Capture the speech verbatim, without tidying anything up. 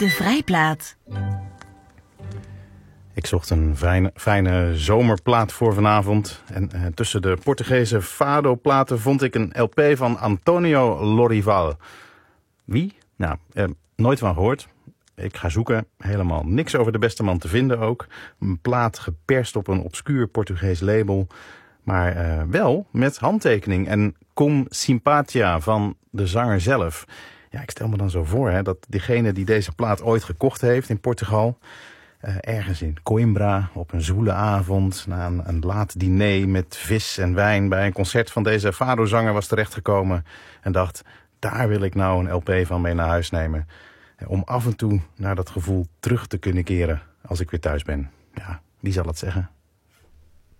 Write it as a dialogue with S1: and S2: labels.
S1: De Vrijplaat.
S2: Ik zocht een fijne, fijne zomerplaat voor vanavond. En uh, tussen de Portugese fado-platen vond ik een L P van Antonio Lorival. Wie? Nou, uh, nooit van gehoord. Ik ga zoeken. Helemaal niks over de beste man te vinden ook. Een plaat geperst op een obscuur Portugees label. Maar uh, wel met handtekening en com simpatia van de zanger zelf. Ja, ik stel me dan zo voor hè, dat diegene die deze plaat ooit gekocht heeft in Portugal, Uh, ergens in Coimbra op een zwoele avond, na een, een laat diner met vis en wijn bij een concert van deze fado-zanger was terechtgekomen en dacht, daar wil ik nou een L P van mee naar huis nemen. Uh, om af en toe naar dat gevoel terug te kunnen keren als ik weer thuis ben. Ja, wie zal het zeggen?